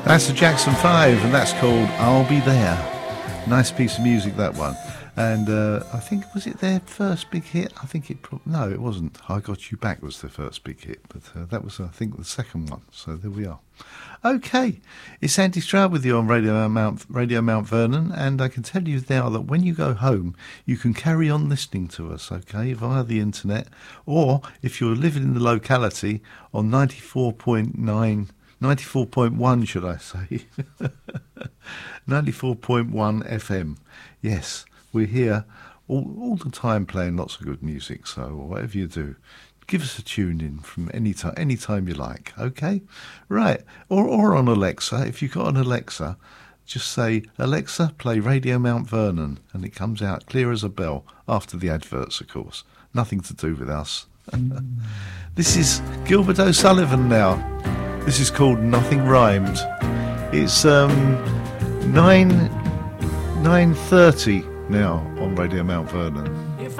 That's the Jackson 5, and that's called I'll Be There. Nice piece of music, that one. And I think, was it their first big hit? I think it no, it wasn't. I Got You Back was their first big hit, but that was, I think, the second one. So there we are. Okay, it's Andy Stroud with you on Radio Mount Vernon, and I can tell you now that when you go home, you can carry on listening to us, okay, via the internet, or if you're living in the locality on 94.1, should I say? 94.1 FM. Yes, we're here all the time playing lots of good music, so whatever you do, give us a tune in from any time you like, okay? Right, or on Alexa. If you've got an Alexa, just say, Alexa, play Radio Mount Vernon, and it comes out clear as a bell after the adverts, of course. Nothing to do with us. This is Gilbert O'Sullivan now. This is called Nothing Rhymed. It's 9:30 now on Radio Mount Vernon.